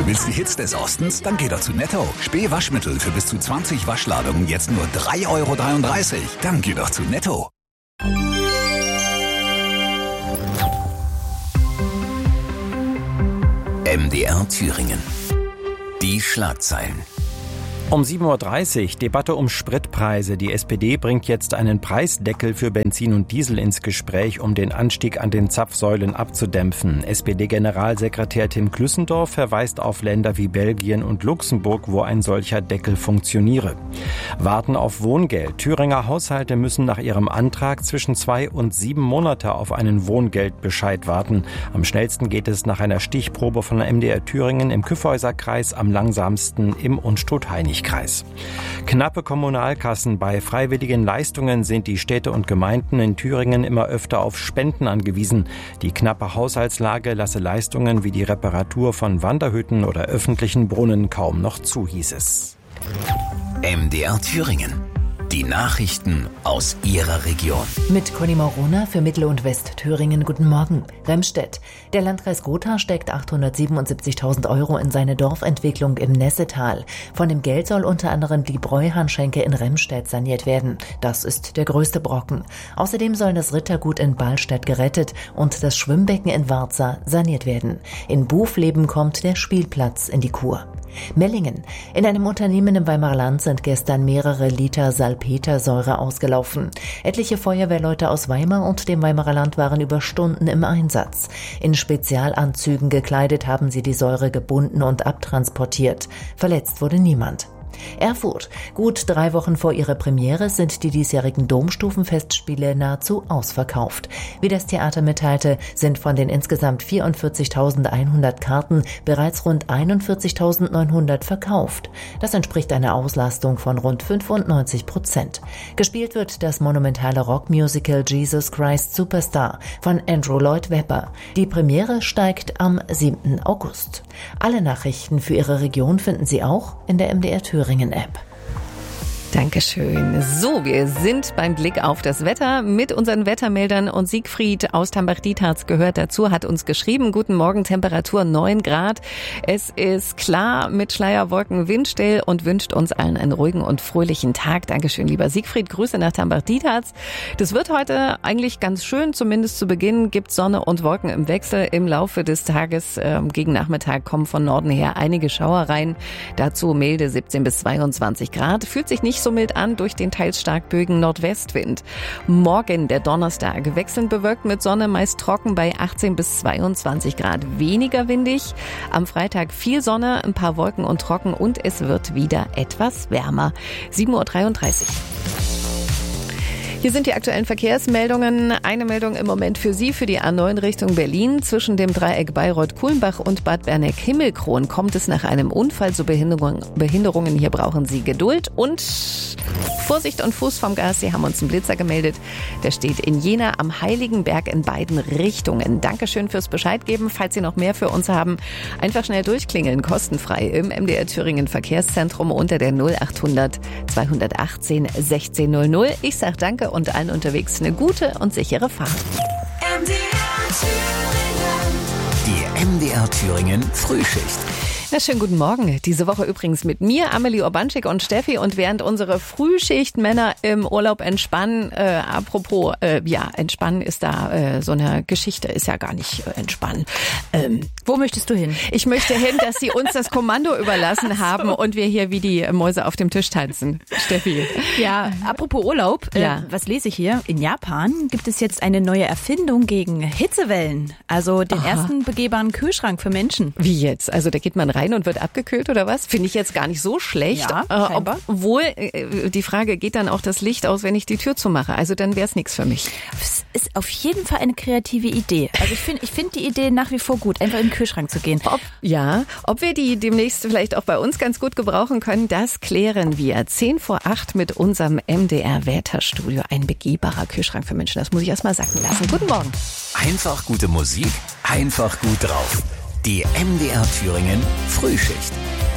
Du willst die Hits des Ostens? Dann geh doch zu Netto. Späh Waschmittel für bis zu 20 Waschladungen jetzt nur 3,33 €. Dann geh doch zu Netto. MDR Thüringen. Die Schlagzeilen. Um 7:30 Uhr Debatte um Spritpreise. Die SPD bringt jetzt einen Preisdeckel für Benzin und Diesel ins Gespräch, um den Anstieg an den Zapfsäulen abzudämpfen. SPD-Generalsekretär Tim Klüssendorf verweist auf Länder wie Belgien und Luxemburg, wo ein solcher Deckel funktioniere. Warten auf Wohngeld. Thüringer Haushalte müssen nach ihrem Antrag zwischen 2 und 7 Monate auf einen Wohngeldbescheid warten. Am schnellsten geht es nach einer Stichprobe von MDR Thüringen im Kyffhäuserkreis, am langsamsten im Unstrut-Hainich-Kreis. Knappe Kommunalkassen. Bei freiwilligen Leistungen sind die Städte und Gemeinden in Thüringen immer öfter auf Spenden angewiesen. Die knappe Haushaltslage lasse Leistungen wie die Reparatur von Wanderhütten oder öffentlichen Brunnen kaum noch zu, hieß es. MDR Thüringen. Die Nachrichten aus Ihrer Region. Mit Conny Morona für Mittel- und Westthüringen. Guten Morgen. Remstedt. Der Landkreis Gotha steckt 877.000 € in seine Dorfentwicklung im Nessetal. Von dem Geld soll unter anderem die Bräuhahnschenke in Remstedt saniert werden. Das ist der größte Brocken. Außerdem soll das Rittergut in Ballstedt gerettet und das Schwimmbecken in Warza saniert werden. In Bufleben kommt der Spielplatz in die Kur. Mellingen. In einem Unternehmen im Weimarer Land sind gestern mehrere Liter Salpetersäure ausgelaufen. Etliche Feuerwehrleute aus Weimar und dem Weimarer Land waren über Stunden im Einsatz. In Spezialanzügen gekleidet haben sie die Säure gebunden und abtransportiert. Verletzt wurde niemand. Erfurt. Gut 3 Wochen vor ihrer Premiere sind die diesjährigen Domstufenfestspiele nahezu ausverkauft. Wie das Theater mitteilte, sind von den insgesamt 44.100 Karten bereits rund 41.900 verkauft. Das entspricht einer Auslastung von rund 95%. Gespielt wird das monumentale Rockmusical Jesus Christ Superstar von Andrew Lloyd Webber. Die Premiere steigt am 7. August. Alle Nachrichten für Ihre Region finden Sie auch in der MDR Thüringen App. Dankeschön. So, wir sind beim Blick auf das Wetter mit unseren Wettermeldern und Siegfried aus Tambach-Dietharz gehört dazu, hat uns geschrieben. Guten Morgen, Temperatur 9 Grad. Es ist klar mit Schleierwolken, windstill und wünscht uns allen einen ruhigen und fröhlichen Tag. Dankeschön, lieber Siegfried. Grüße nach Tambach-Dietharz. Das wird heute eigentlich ganz schön, zumindest zu Beginn gibt Sonne und Wolken im Wechsel. Im Laufe des Tages gegen Nachmittag kommen von Norden her einige Schauer rein. Dazu milde 17 bis 22 Grad. Fühlt sich nicht so mild an durch den teils stark böigen Nordwestwind. Morgen, der Donnerstag, wechselnd bewölkt mit Sonne, meist trocken bei 18 bis 22 Grad. Weniger windig. Am Freitag viel Sonne, ein paar Wolken und trocken und es wird wieder etwas wärmer. 7:33 Uhr. Hier sind die aktuellen Verkehrsmeldungen. Eine Meldung im Moment für Sie, für die A9 Richtung Berlin. Zwischen dem Dreieck Bayreuth-Kulmbach und Bad Berneck-Himmelkron kommt es nach einem Unfall zu Behinderungen. Hier brauchen Sie Geduld und Vorsicht und Fuß vom Gas. Sie haben uns einen Blitzer gemeldet. Der steht in Jena am Heiligenberg in beiden Richtungen. Dankeschön fürs Bescheid geben. Falls Sie noch mehr für uns haben, einfach schnell durchklingeln, kostenfrei im MDR Thüringen Verkehrszentrum unter der 0800 218 1600. Ich sage danke und allen unterwegs eine gute und sichere Fahrt. Die MDR Thüringen Frühschicht. Na, schönen guten Morgen. Diese Woche übrigens mit mir, Amelie Urbanschik und Steffi. Und während unsere Frühschichtmänner im Urlaub entspannen, entspannen ist da so eine Geschichte, ist ja gar nicht entspannen. Wo möchtest du hin? Ich möchte hin, dass sie uns das Kommando überlassen haben und wir hier wie die Mäuse auf dem Tisch tanzen. Steffi. Ja, apropos Urlaub, was lese ich hier? In Japan gibt es jetzt eine neue Erfindung gegen Hitzewellen. Also den ersten begehbaren Kühlschrank für Menschen. Wie jetzt? Also da geht man rein und wird abgekühlt oder was? Finde ich jetzt gar nicht so schlecht. Ja, obwohl die Frage, geht dann auch das Licht aus, wenn ich die Tür zumache? Also dann wäre es nichts für mich. Es ist auf jeden Fall eine kreative Idee. Also ich finde die Idee nach wie vor gut, einfach in den Kühlschrank zu gehen. Ob wir die demnächst vielleicht auch bei uns ganz gut gebrauchen können, das klären wir. 7:50 mit unserem MDR-Wetterstudio. Ein begehbarer Kühlschrank für Menschen. Das muss ich erst mal sacken lassen. Guten Morgen. Einfach gute Musik, einfach gut drauf. Die MDR Thüringen Frühschicht.